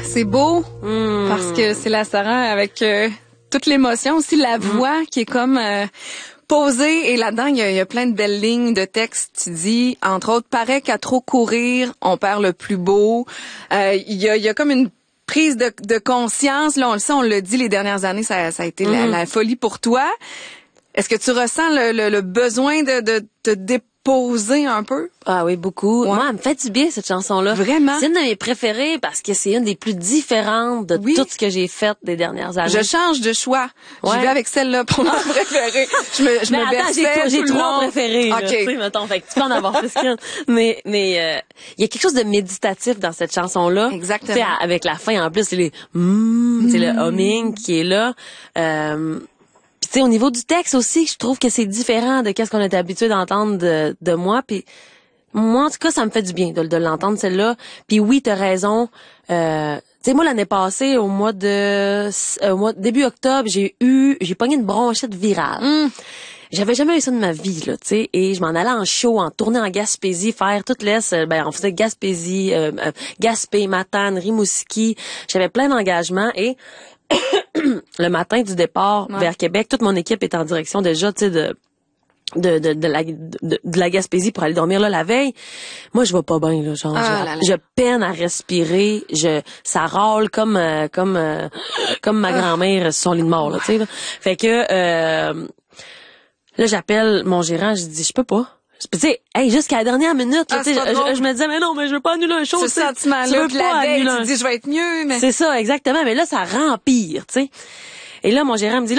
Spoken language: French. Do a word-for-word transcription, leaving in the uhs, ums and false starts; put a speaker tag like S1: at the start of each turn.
S1: C'est beau
S2: Mm.
S1: parce que c'est la Sarah avec euh, toute l'émotion, aussi la voix qui est comme euh, posée. Et là-dedans, il y, a, il y a plein de belles lignes de texte. Tu dis, entre autres, paraît qu'à trop courir, on perd le plus beau. Euh, il y a, il y a comme une prise de, de conscience. Là, on le sait, on l'a dit les dernières années, ça, ça a été la,
S2: Mm.
S1: la folie pour toi. Est-ce que tu ressens le, le, le besoin de, de te déposer un peu?
S2: Ah oui, beaucoup.
S1: Ouais.
S2: Moi, elle me fait du bien, cette chanson-là.
S1: Vraiment?
S2: C'est une de mes préférées parce que c'est une des plus différentes de
S1: Oui.
S2: tout ce que j'ai fait des dernières années.
S1: Je change de choix.
S2: Ouais.
S1: J'y vais avec celle-là pour ma préférée. Je me, je
S2: Mais
S1: me
S2: attends,
S1: berçais
S2: j'ai, j'ai
S1: tout le
S2: trois
S1: long.
S2: préférées, là,
S1: OK.
S2: tu sais, mettons, fait que tu peux en avoir plus qu'une. Mais, mais, euh, il y a quelque chose de méditatif dans cette chanson-là.
S1: Exactement.
S2: Tu sais, avec la fin, en plus, c'est les, mm, c'est le humming qui est là. Euh, Puis tu sais, au niveau du texte aussi, je trouve que c'est différent de qu'est-ce qu'on est habitué d'entendre de, de moi. Puis moi, en tout cas, ça me fait du bien de, de l'entendre celle-là. Puis oui, t'as raison. Euh, tu sais, moi l'année passée, au mois de, euh, au mois début octobre, j'ai eu, j'ai pogné une bronchite virale.
S1: Mm.
S2: J'avais jamais eu ça de ma vie, là, tu sais, et je m'en allais en show, en tournée en Gaspésie, faire toute l'Est, euh, ben on faisait Gaspésie, euh, euh, Gaspé, Matane, Rimouski. J'avais plein d'engagements et le matin du départ
S1: Ouais.
S2: vers Québec, toute mon équipe est en direction déjà, tu sais, de de de de la de, de la Gaspésie pour aller dormir là la veille. Moi, je vais pas bien là, genre
S1: Ah
S2: je,
S1: là là.
S2: je peine à respirer, je ça râle comme euh, comme euh, comme ma grand-mère sur son lit de mort là, tu sais là. Fait que euh, là j'appelle mon gérant, je dis je peux pas. Tu sais, hey, jusqu'à la dernière minute, là,
S1: Ah,
S2: tu sais,
S1: c'est pas
S2: je,
S1: drôle.
S2: je, je me disais mais non, mais je veux pas annuler un show,
S1: Ce
S2: tu sais. Tu
S1: sentiment-là,
S2: veux
S1: puis
S2: pas
S1: la veille,
S2: annuler
S1: tu
S2: un-
S1: te dis, je vais être mieux, mais...
S2: C'est ça, exactement, mais là ça rempire, tu sais. Et là mon gérant me dit